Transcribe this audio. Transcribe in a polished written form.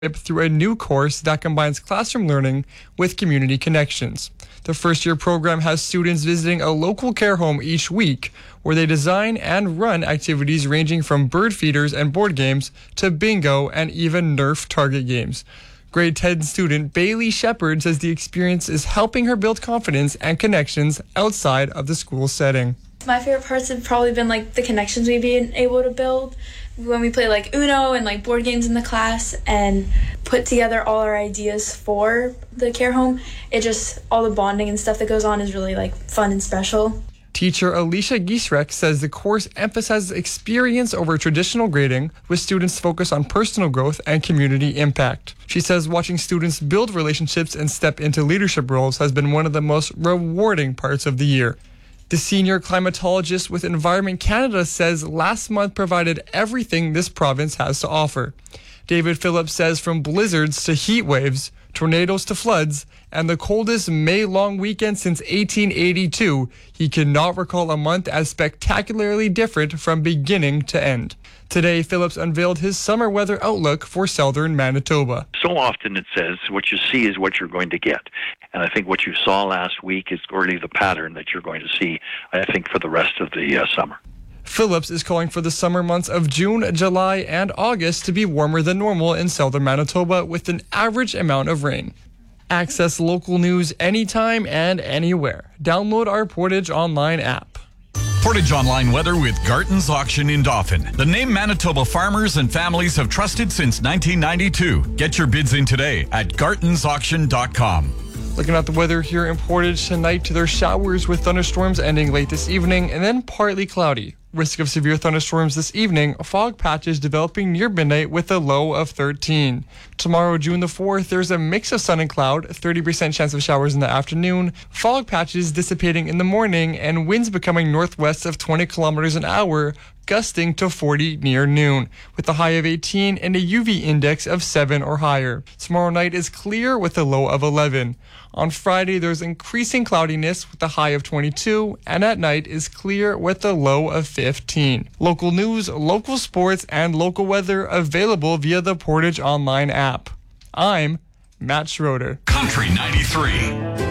through a new course that combines classroom learning with community connections. The first-year program has students visiting a local care home each week, where they design and run activities ranging from bird feeders and board games to bingo and even Nerf target games. Grade 10 student Bailey Shepard says the experience is helping her build confidence and connections outside of the school setting. My favorite parts have probably been the connections we've been able to build when we play Uno and board games in the class and put together all our ideas for the care home. All the bonding and stuff that goes on is really fun and special. Teacher Alicia Giesreck says the course emphasizes experience over traditional grading, with students focused on personal growth and community impact. She says watching students build relationships and step into leadership roles has been one of the most rewarding parts of the year. The senior climatologist with Environment Canada says last month provided everything this province has to offer. David Phillips says from blizzards to heat waves, tornadoes to floods, and the coldest May long weekend since 1882, he cannot recall a month as spectacularly different from beginning to end. Today, Phillips unveiled his summer weather outlook for southern Manitoba. So often it says what you see is what you're going to get. And I think what you saw last week is really the pattern that you're going to see, I think, for the rest of the summer. Phillips is calling for the summer months of June, July, and August to be warmer than normal in southern Manitoba with an average amount of rain. Access local news anytime and anywhere. Download our Portage Online app. Portage Online weather with Garton's Auction in Dauphin. The name Manitoba farmers and families have trusted since 1992. Get your bids in today at gartonsauction.com. Looking at the weather here in Portage tonight, there's showers with thunderstorms ending late this evening and then partly cloudy. Risk of severe thunderstorms this evening, fog patches developing near midnight with a low of 13. Tomorrow, June the 4th, there's a mix of sun and cloud, 30% chance of showers in the afternoon, fog patches dissipating in the morning, and winds becoming northwest of 20 kilometers an hour, gusting to 40 near noon, with a high of 18 and a UV index of 7 or higher. Tomorrow night is clear with a low of 11. On Friday, there's increasing cloudiness with a high of 22, and at night is clear with a low of 15. Local news, local sports, and local weather available via the Portage Online app. I'm Matt Schroeder. Country 93.